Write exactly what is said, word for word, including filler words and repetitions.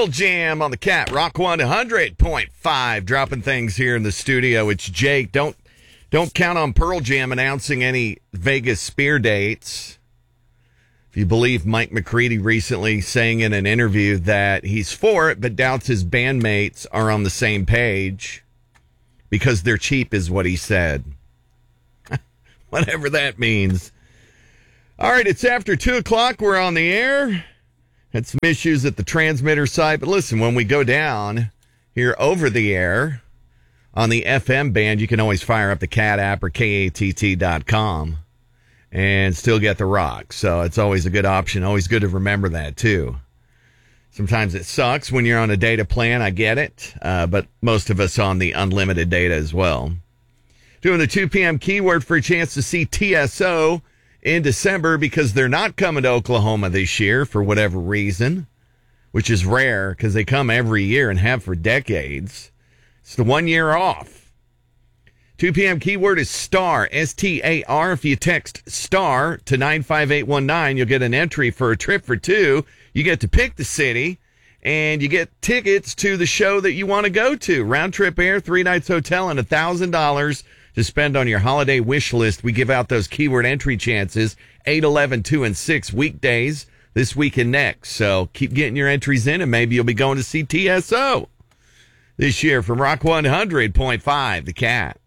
Pearl Jam on the Cat Rock one hundred point five. Dropping things here in the studio. It's Jake. Don't don't count on Pearl Jam announcing any Vegas Spear dates. If you believe Mike McCready recently saying in an interview that he's for it, but doubts his bandmates are on the same page because they're cheap, is what he said. Whatever that means. All right, it's after two o'clock. We're on the air. Had some issues at the transmitter side, but listen, when we go down here over the air on the F M band, you can always fire up the Cat app or K A T T dot com and still get the rock. So it's always a good option. Always good to remember that, too. Sometimes it sucks when you're on a data plan. I get it. Uh, but most of us on the unlimited data as well. Doing the two p.m. keyword for a chance to see T S O in December because they're not coming to Oklahoma this year for whatever reason, which is rare because they come every year and have for decades. It's the one year off. two p.m. keyword is STAR, S T A R. If you text STAR to nine five eight one nine, you'll get an entry for a trip for two. You get to pick the city, and you get tickets to the show that you want to go to. Round trip air, three nights hotel, and one thousand dollars to spend on your holiday wish list. We give out those keyword entry chances, eight, eleven, two, and six weekdays this week and next. So keep getting your entries in, and maybe you'll be going to see T S O this year from Rock one hundred point five, The Cat.